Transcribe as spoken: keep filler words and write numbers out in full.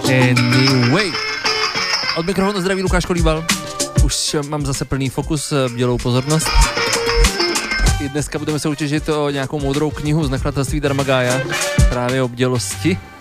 Anyway. Od mikrofonu zdraví Lukáš Kolíbal. Už mám zase plný fokus, bdělou pozornost. I dneska budeme soutěžit o nějakou moudrou knihu z nakladatelství Dharma Gája, právě o bdělosti.